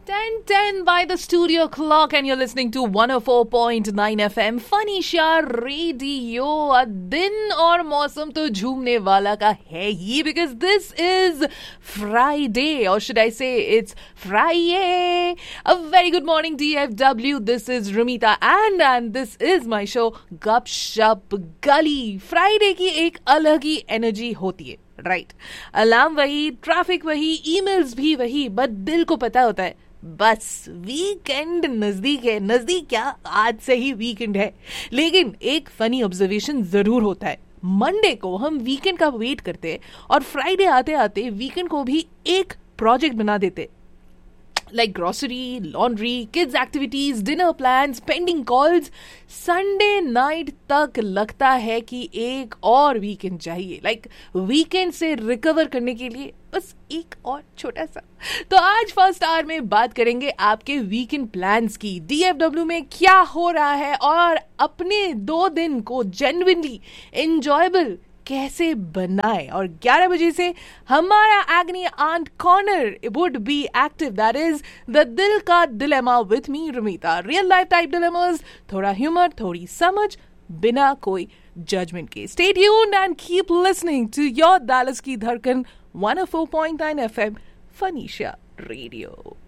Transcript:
10:10 by the studio clock and you're listening to 104.9 FM फनीशा radio. दिन और मौसम तो झूमने वाला का है ही, because this is Friday, or should I say it's Friday. A very good morning DFW, this is Rumita and this is my show गपशप गली। Friday की एक अलग ही एनर्जी होती है, राइट? अलार्म वही, ट्रैफिक वही, ईमेल्स भी वही, बट दिल को पता होता है बस वीकेंड नजदीक है। नजदीक क्या, आज से ही वीकेंड है। लेकिन एक फनी ऑब्जर्वेशन जरूर होता है, मंडे को हम वीकेंड का वेट करते और फ्राइडे आते आते वीकेंड को भी एक प्रोजेक्ट बना देते, like grocery, laundry, kids activities, dinner plans, pending calls. Sunday night तक लगता है कि एक और वीकेंड चाहिए, like वीकेंड से रिकवर करने के लिए बस एक और छोटा सा। तो आज फर्स्ट आवर में बात करेंगे आपके वीकेंड प्लान्स की, डीएफडब्ल्यू में क्या हो रहा है और अपने 2 दिन को जेन्युइनली एंजॉयबल कैसे बनाए। और 11 बजे से हमारा एग्नी aunt corner would be active, that is the दिल का dilemma with me रुमिता। Real life type dilemmas, थोड़ा ह्यूमर, थोड़ी समझ, बिना कोई जजमेंट के। Stay tuned and keep listening to your दैलस की धड़कन 104.9 FM फनीशा रेडियो।